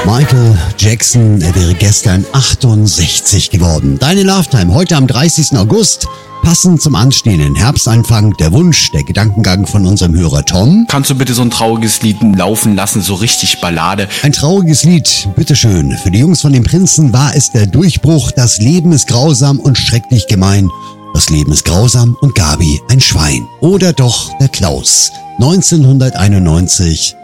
Michael Jackson, er wäre gestern 68 geworden. Deine Love-Time heute am 30. August. Passend zum anstehenden Herbstanfang der Wunsch, der Gedankengang von unserem Hörer Tom. Kannst du bitte so ein trauriges Lied laufen lassen, so richtig Ballade? Ein trauriges Lied, bitteschön. Für die Jungs von den Prinzen war es der Durchbruch. Das Leben ist grausam und schrecklich gemein. Das Leben ist grausam und Gabi ein Schwein. Oder doch der Klaus. 1991